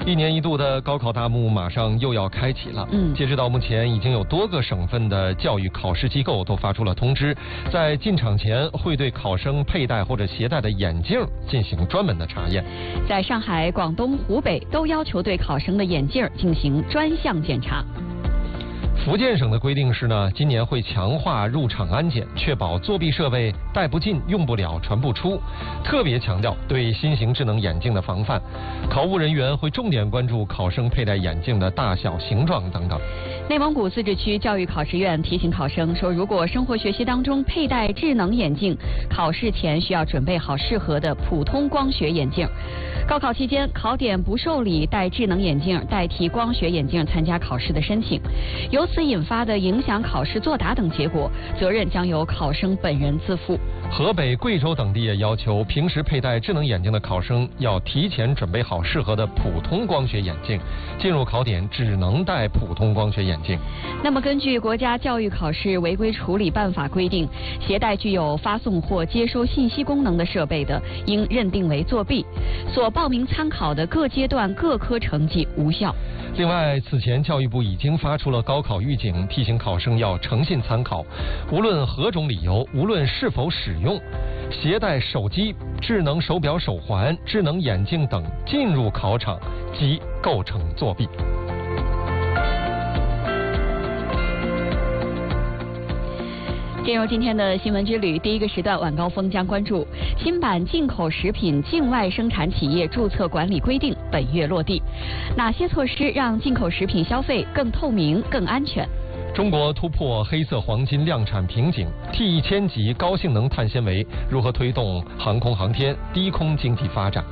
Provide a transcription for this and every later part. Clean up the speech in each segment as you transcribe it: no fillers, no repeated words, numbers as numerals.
一年一度的高考大幕马上又要开启了。截止到目前，已经有多个省份的教育考试机构都发出了通知，在进场前会对考生佩戴或者携带的眼镜进行专门的查验。 在上海、广东、湖北都要求对考生的眼镜进行专项检查。 福建省的规定是呢，今年会强化入场安检，确保作弊设备带不进、用不了、传不出。特别强调对新型智能眼镜的防范，考务人员会重点关注考生佩戴眼镜的大小、形状等等。 内蒙古自治区教育考试院提醒考生说，如果生活学习当中佩戴智能眼镜，考试前需要准备好适合的普通光学眼镜。高考期间，考点不受理戴智能眼镜代替光学眼镜参加考试的申请，由此引发的影响考试作答等结果，责任将由考生本人自负。 河北、贵州等地也要求平时佩戴智能眼镜的考生要提前准备好适合的普通光学眼镜，进入考点只能戴普通光学眼镜。 那么根据国家教育考试违规处理办法规定，携带具有发送或接收信息功能的设备的，应认定为作弊，所报名参考的各阶段各科成绩无效。 另外，此前教育部已经发出了高考预警，提醒考生要诚信参考，无论何种理由，无论是否使用，携带手机、智能手表、手环、智能眼镜等进入考场即构成作弊。 进入今天的新闻之旅，第一个时段晚高峰将关注新版进口食品境外生产企业注册管理规定本月落地，哪些措施让进口食品消费更透明、更安全？ 中国突破黑色黄金量产瓶颈 ，T1000 级高性能碳纤维如何推动航空航天、低空经济发展？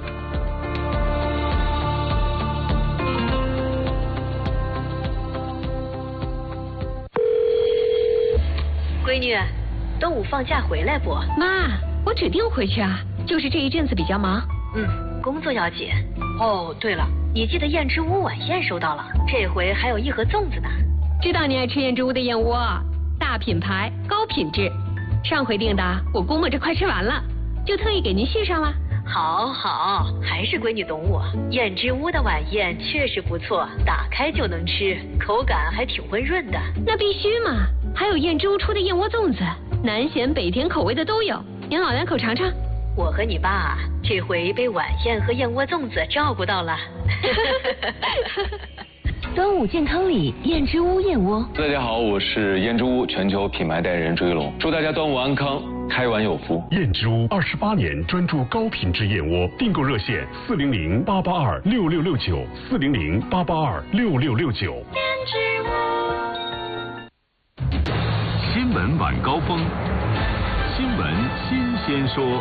闺女，端午放假回来不？ 妈，我指定回去啊，就是这一阵子比较忙。 工作要紧。哦，对了，你寄的燕之屋晚宴收到了，这回还有一盒粽子呢。 知道你爱吃燕之屋的燕窝，大品牌，高品质。上回订的，我估摸着快吃完了，就特意给您续上了。 好，还是闺女懂我。燕之屋的晚宴确实不错，打开就能吃，口感还挺温润的。 那必须嘛，还有燕之屋出的燕窝粽子，南咸北甜口味的都有，您老两口尝尝。 我和你爸这回被晚宴和燕窝粽子照顾到了。 端午健康礼，燕之屋燕窝。 大家好，我是燕之屋全球品牌代言人追龙，祝大家端午安康，开碗有福。 燕之屋28年专注高品质燕窝，订购热线400-882-6669，400-882-6669。 燕之屋。 新闻晚高峰，新闻新鲜说。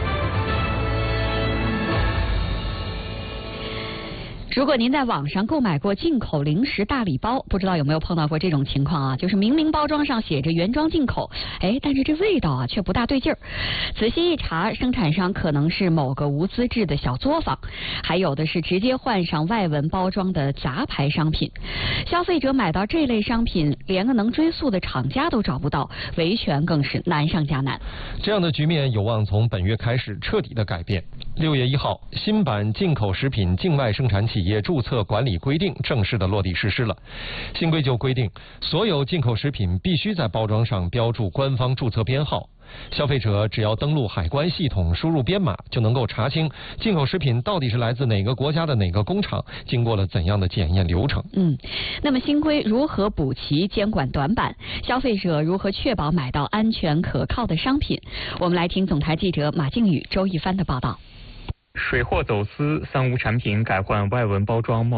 如果您在网上购买过进口零食大礼包，不知道有没有碰到过这种情况啊？就是明明包装上写着原装进口，但是这味道啊却不大对劲儿。仔细一查，生产商可能是某个无资质的小作坊，还有的是直接换上外文包装的杂牌商品。消费者买到这类商品，连个能追溯的厂家都找不到，维权更是难上加难。 这样的局面有望从本月开始彻底的改变。6月1号，新版进口食品境外生产企业注册管理规定正式的落地实施了。新规就规定，所有进口食品必须在包装上标注官方注册编号。消费者只要登录海关系统，输入编码，就能够查清进口食品到底是来自哪个国家的哪个工厂，经过了怎样的检验流程。 那么新规如何补齐监管短板？消费者如何确保买到安全可靠的商品？我们来听总台记者马靖宇、周一帆的报道。 水货走私、三无产品改换外文包装